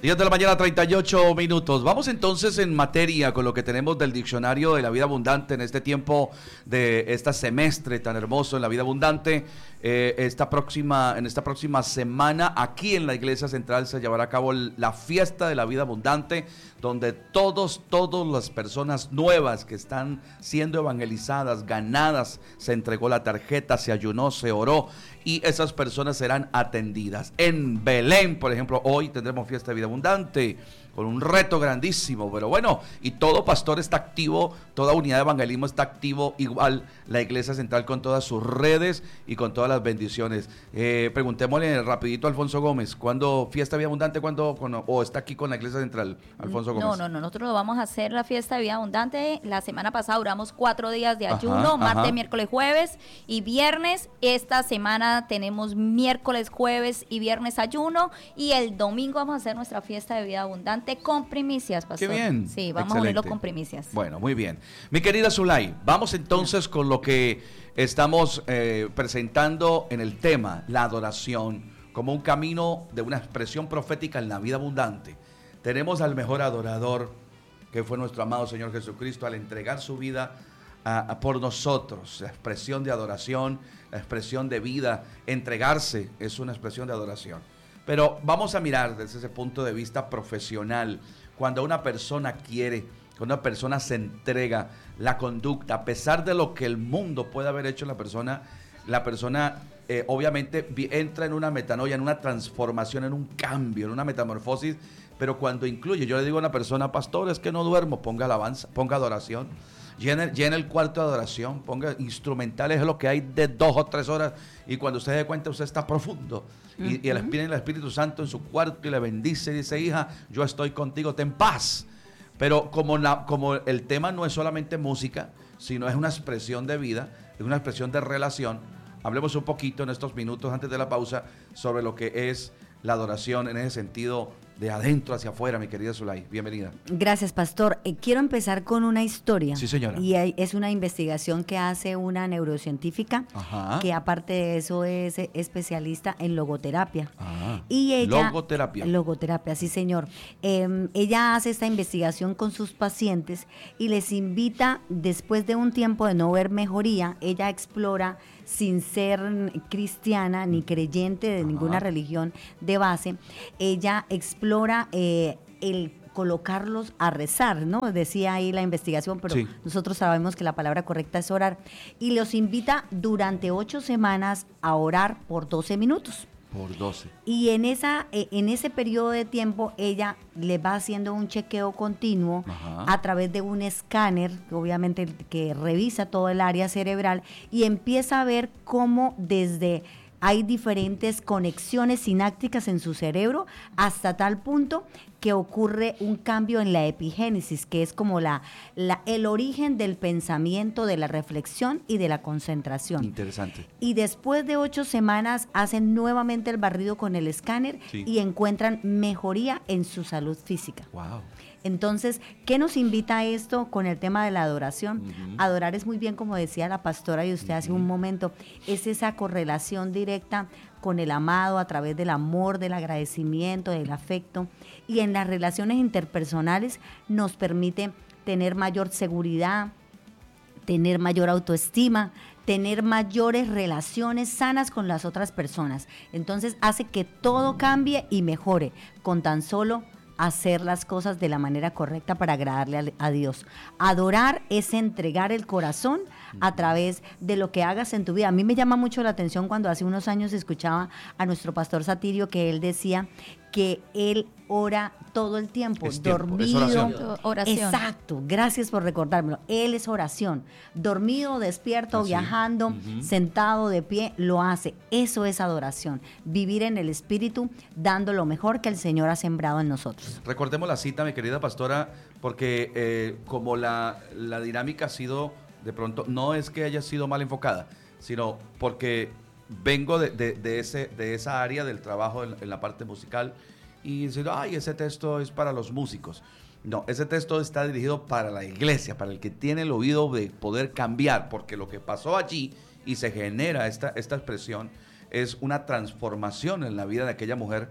10 de la mañana, 38 minutos. Vamos entonces en materia con lo que tenemos del diccionario de la vida abundante en este tiempo de este semestre tan hermoso en la vida abundante. En esta próxima semana, aquí en la Iglesia Central se llevará a cabo la fiesta de la vida abundante, donde todas las personas nuevas que están siendo evangelizadas, ganadas, se entregó la tarjeta, se ayunó, se oró, y esas personas serán atendidas. En Belén, por ejemplo, hoy tendremos fiesta de vida abundante, con un reto grandísimo, pero bueno, y todo pastor está activo, toda unidad de evangelismo está activo, igual la Iglesia Central con todas sus redes y con todas las bendiciones. Preguntémosle rapidito a Alfonso Gómez, ¿cuándo fiesta de vida abundante? ¿O está aquí con la Iglesia Central, Alfonso Gómez? No, nosotros vamos a hacer la fiesta de vida abundante. La semana pasada duramos 4 días de ayuno, martes, miércoles, jueves y viernes. Esta semana tenemos miércoles, jueves y viernes ayuno, y el domingo vamos a hacer nuestra fiesta de vida abundante con primicias, pastor. ¡Qué bien! Sí, vamos Excelente. a unirlo con primicias. Bueno, muy bien. Mi querida Zulay, vamos entonces con lo que estamos presentando en el tema, la adoración, como un camino de una expresión profética en la vida abundante. Tenemos al mejor adorador, que fue nuestro amado Señor Jesucristo, al entregar su vida por nosotros. La expresión de adoración, la expresión de vida, entregarse es una expresión de adoración. Pero vamos a mirar desde ese punto de vista profesional. Cuando una persona quiere, cuando una persona se entrega, la conducta, a pesar de lo que el mundo puede haber hecho la persona obviamente entra en una metanoia, en una transformación, en un cambio, en una metamorfosis. Pero cuando incluye, yo le digo a una persona, pastor, es que no duermo, ponga alabanza, ponga adoración. Llena el cuarto de adoración, ponga instrumentales, es lo que hay de 2 o 3 horas, y cuando usted se dé cuenta, usted está profundo, y el Espíritu Santo en su cuarto y le bendice y dice, hija, yo estoy contigo, ten paz. Pero como el tema no es solamente música, sino es una expresión de vida, es una expresión de relación, hablemos un poquito en estos minutos antes de la pausa sobre lo que es la adoración en ese sentido de adentro hacia afuera, mi querida Zulay. Bienvenida. Gracias, pastor. Quiero empezar con una historia. Sí, señora. Y es una investigación que hace una neurocientífica, que aparte de eso es especialista en logoterapia. Y ella, Logoterapia, sí, señor. Ella hace esta investigación con sus pacientes y les invita, después de un tiempo de no ver mejoría, ella explora, sin ser cristiana ni creyente de ninguna religión de base, ella explora el colocarlos a rezar, ¿no? Decía ahí la investigación, pero sí, nosotros sabemos que la palabra correcta es orar, y los invita durante 8 semanas a orar por 12 minutos. Por 12. Y en ese periodo de tiempo ella le va haciendo un chequeo continuo a través de un escáner, obviamente que revisa todo el área cerebral, y empieza a ver cómo hay diferentes conexiones sinápticas en su cerebro, hasta tal punto que ocurre un cambio en la epigénesis, que es como el origen del pensamiento, de la reflexión y de la concentración. Interesante. Y después de 8 semanas hacen nuevamente el barrido con el escáner y encuentran mejoría en su salud física. Wow. Entonces, ¿qué nos invita a esto con el tema de la adoración? Adorar es muy bien, como decía la pastora y usted hace un momento, es esa correlación directa con el amado a través del amor, del agradecimiento, del afecto, y en las relaciones interpersonales nos permite tener mayor seguridad, tener mayor autoestima, tener mayores relaciones sanas con las otras personas. Entonces hace que todo cambie y mejore con tan solo hacer las cosas de la manera correcta para agradarle a Dios. Adorar es entregar el corazón a través de lo que hagas en tu vida. A mí me llama mucho la atención cuando hace unos años escuchaba a nuestro pastor Satirio, que él decía que él ora todo el tiempo, dormido. Es oración. Exacto, gracias por recordármelo. Él es oración. Dormido, despierto, viajando, sentado, de pie, lo hace. Eso es adoración. Vivir en el Espíritu, dando lo mejor que el Señor ha sembrado en nosotros. Recordemos la cita, mi querida pastora, porque como la dinámica ha sido, de pronto, no es que haya sido mal enfocada, sino porque vengo de esa área del trabajo en la parte musical, y dicen, ay, ese texto es para los músicos. No, ese texto está dirigido para la iglesia, para el que tiene el oído de poder cambiar, porque lo que pasó allí y se genera esta expresión es una transformación en la vida de aquella mujer,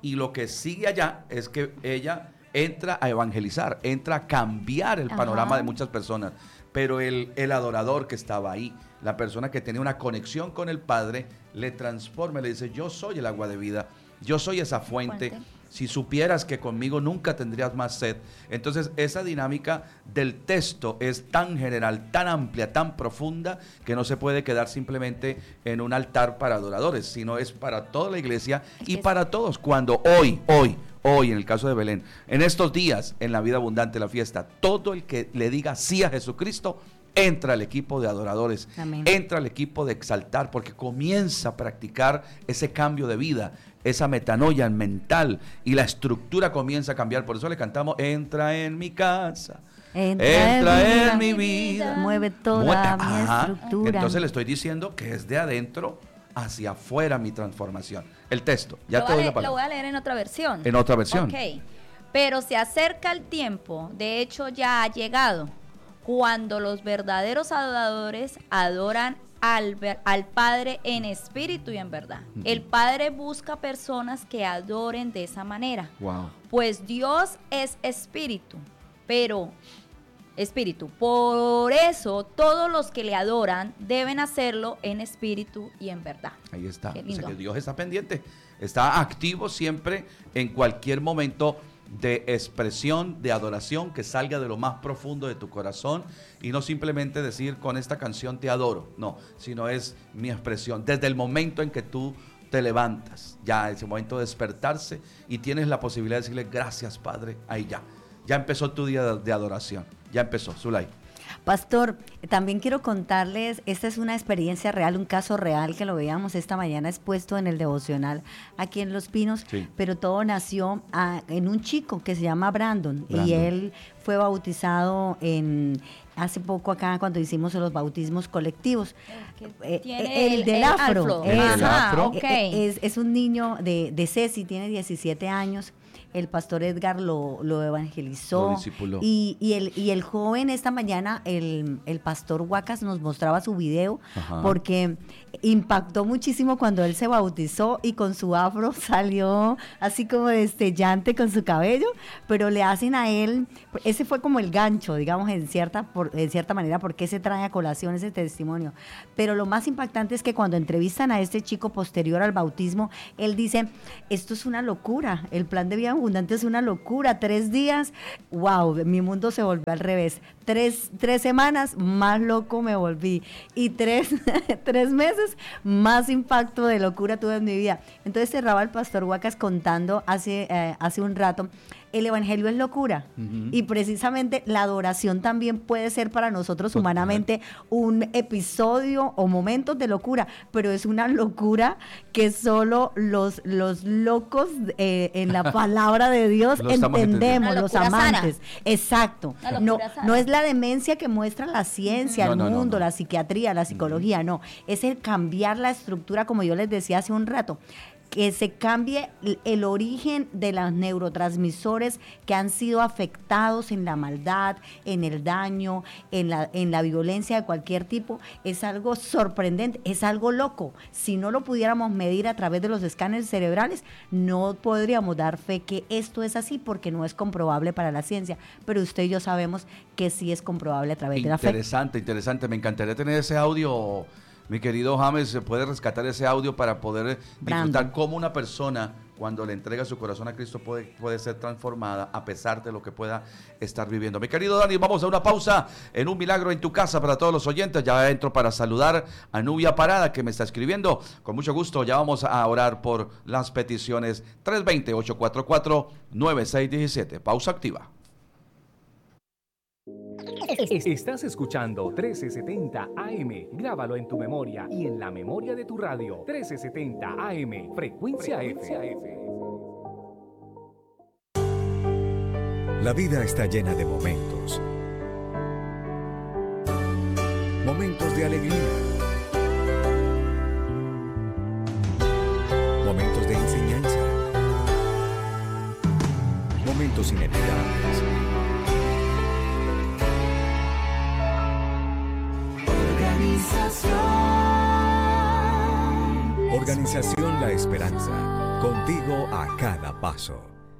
y lo que sigue allá es que ella entra a evangelizar, entra a cambiar el panorama de muchas personas. Pero el adorador que estaba ahí, la persona que tenía una conexión con el Padre, le transforma, le dice, yo soy el agua de vida, yo soy esa fuente. Si supieras que conmigo nunca tendrías más sed. Entonces esa dinámica del texto es tan general, tan amplia, tan profunda, que no se puede quedar simplemente en un altar para adoradores, sino es para toda la iglesia y para todos. Cuando hoy, en el caso de Belén, en estos días, en la vida abundante, la fiesta, todo el que le diga sí a Jesucristo, entra al equipo de adoradores, Amén. Entra al equipo de exaltar, porque comienza a practicar ese cambio de vida, esa metanoia mental, y la estructura comienza a cambiar. Por eso le cantamos, entra en mi casa, entra en mi vida, mueve toda mi estructura. Entonces le estoy diciendo que es de adentro hacia afuera mi transformación. El texto, ya te doy la palabra. Lo voy a leer en otra versión. En otra versión. Ok. Pero se acerca el tiempo, de hecho ya ha llegado, cuando los verdaderos adoradores adoran al Padre en espíritu y en verdad. El Padre busca personas que adoren de esa manera. Wow. Pues Dios es espíritu, por eso todos los que le adoran deben hacerlo en espíritu y en verdad. Ahí está. O sea que Dios está pendiente, está activo siempre, en cualquier momento de expresión, de adoración, que salga de lo más profundo de tu corazón, y no simplemente decir con esta canción te adoro, no, sino es mi expresión, desde el momento en que tú te levantas, ya ese momento de despertarse, y tienes la posibilidad de decirle gracias Padre, ahí ya empezó tu día de adoración, ya empezó. Zulay. Pastor, también quiero contarles, esta es una experiencia real, un caso real que lo veíamos esta mañana expuesto en el devocional aquí en Los Pinos, sí. Pero todo nació en un chico que se llama Brandon. Y él fue bautizado hace poco acá cuando hicimos los bautismos colectivos. El del afro. Es un niño de Ceci, tiene 17 años. El pastor Edgar lo evangelizó. Lo discipuló. Y el joven esta mañana, el pastor Huacas nos mostraba su video, porque impactó muchísimo cuando él se bautizó y con su afro salió así como destellante con su cabello, pero le hacen a él, ese fue como el gancho, digamos, en cierta manera, porque se trae a colación ese testimonio. Pero lo más impactante es que cuando entrevistan a este chico posterior al bautismo, él dice, esto es una locura, el plan de vida abundante es una locura, 3 días, wow, mi mundo se volvió al revés, 3 semanas, más loco me volví, y 3 meses, más impacto de locura tuve en mi vida. Entonces cerraba el pastor Huacas contando hace un rato, el evangelio es locura, y precisamente la adoración también puede ser para nosotros humanamente un episodio o momentos de locura, pero es una locura que solo los locos en la palabra de Dios entendemos, los amantes. Sana. Exacto. No es la demencia que muestra la ciencia, el mundo, la psiquiatría, la psicología, no. Es el cambiar la estructura, como yo les decía hace un rato, que se cambie el origen de los neurotransmisores que han sido afectados en la maldad, en el daño, en la violencia de cualquier tipo. Es algo sorprendente, es algo loco. Si no lo pudiéramos medir a través de los escáneres cerebrales, no podríamos dar fe que esto es así, porque no es comprobable para la ciencia, pero usted y yo sabemos que sí es comprobable a través de la fe. Interesante, me encantaría tener ese audio. Mi querido James, ¿se puede rescatar ese audio para poder disfrutar cómo una persona, cuando le entrega su corazón a Cristo, puede ser transformada a pesar de lo que pueda estar viviendo? Mi querido Dani, vamos a una pausa en Un Milagro en tu Casa para todos los oyentes. Ya entro para saludar a Nubia Parada, que me está escribiendo. Con mucho gusto, ya vamos a orar por las peticiones. 320-844-9617. Pausa activa. Estás escuchando 1370 AM. Grábalo en tu memoria y en la memoria de tu radio. 1370 AM, frecuencia F. La vida está llena de momentos. Momentos de alegría. Momentos de enseñanza. Momentos inolvidables. Organización La Esperanza, contigo a cada paso.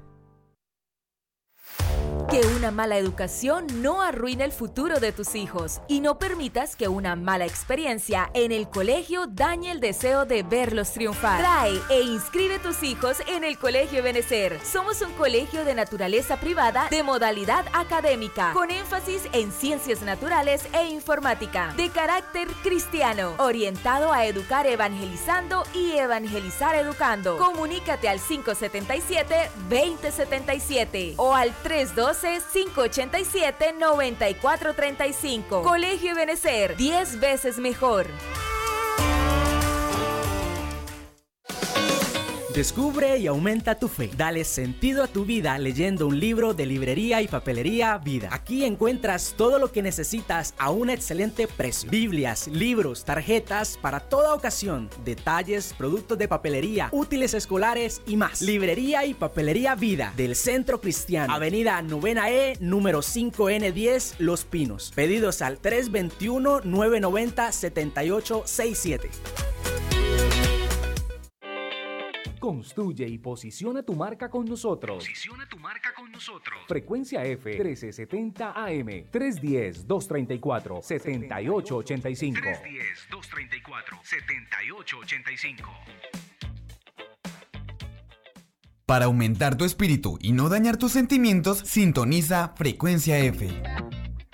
Que una mala educación no arruine el futuro de tus hijos y no permitas que una mala experiencia en el colegio dañe el deseo de verlos triunfar. Trae e inscribe tus hijos en el Colegio Ebenecer. Somos un colegio de naturaleza privada de modalidad académica, con énfasis en ciencias naturales e informática, de carácter cristiano, orientado a educar evangelizando y evangelizar educando. Comunícate al 577-2077 o al 312-587-9435. Colegio Ebenecer, 10 veces mejor. Descubre y aumenta tu fe. Dale sentido a tu vida leyendo un libro de librería y papelería Vida. Aquí encuentras todo lo que necesitas a un excelente precio. Biblias, libros, tarjetas para toda ocasión, detalles, productos de papelería, útiles escolares y más. Librería y papelería Vida del Centro Cristiano. Avenida 9E, número 5N10, Los Pinos. Pedidos al 321-990-7867. Construye y posiciona tu marca con nosotros. Frecuencia F 1370 AM 310-234-7885. 310-234-7885. Para aumentar tu espíritu y no dañar tus sentimientos, sintoniza Frecuencia F.